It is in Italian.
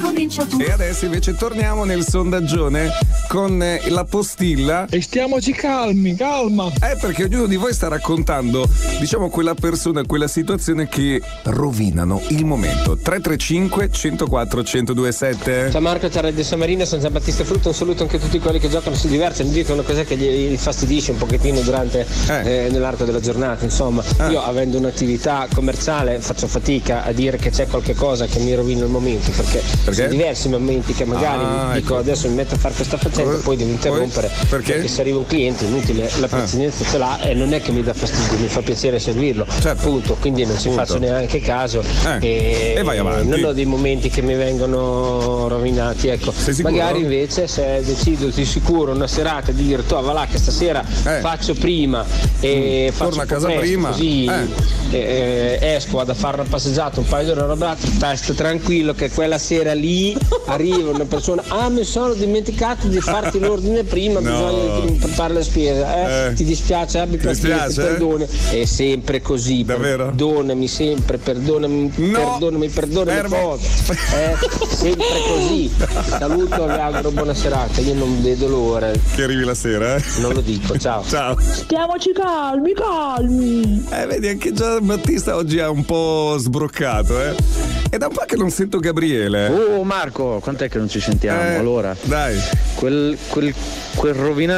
E adesso invece torniamo nel sondaggione con la postilla. E stiamoci calmi, calma. Perché ognuno di voi sta raccontando, diciamo, quella persona, quella situazione che rovinano il momento. 335 104 1027. Ciao Marco, ciao Radio San Marino, sono Giambattista Frutto, un saluto anche a tutti quelli che giocano, si divertono, mi dicono cos'è che gli fastidisce un pochettino durante nell'arco della giornata, insomma. Io avendo un'attività commerciale faccio fatica a dire che c'è qualche cosa che mi rovina il momento, perché sono diversi momenti che magari dico adesso mi metto a fare questa faccenda, poi devo interrompere perché se arriva un cliente inutile, la precedenza ce l'ha e non è che mi dà fastidio, mi fa piacere seguirlo, appunto, quindi non ci faccio neanche caso e vai avanti. Non ho dei momenti che mi vengono rovinati, ecco. Magari invece se decido di sicuro una serata di dire va là che stasera faccio prima e faccio torna a casa presto, prima così esco ad fare una passeggiata un paio di ore a braccio, sto tranquillo che quella sera lì arriva una persona, mi sono dimenticato di farti l'ordine prima, bisogna fare la spesa, ti dispiace, abbi pazienza, perdone, è sempre così, davvero? Perdonami sempre, perdonami cosa, sempre così. Saluto, vi auguro buona serata, io non vedo l'ora che arrivi la sera, non lo dico, ciao. Stiamoci calmi. Vedi, anche già Battista oggi ha un po' sbroccato, È da un po' che non sento Gabriele. Oh Marco, quant'è che non ci sentiamo? Allora, dai. Quel rovinato